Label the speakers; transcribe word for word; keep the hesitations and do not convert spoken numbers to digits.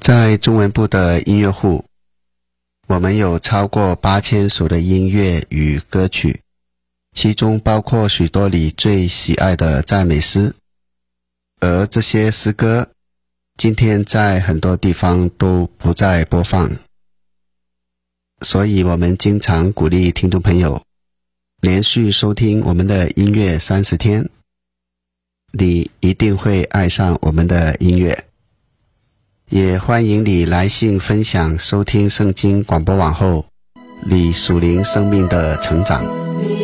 Speaker 1: 在中文部的音乐库，我们有超过八千首的音乐与歌曲，其中包括许多你最喜爱的赞美诗，而这些诗歌今天在很多地方都不再播放，所以我们经常鼓励听众朋友连续收听我们的音乐三十天，你一定会爱上我们的音乐。也欢迎你来信分享收听圣经广播网后你属灵生命的成长。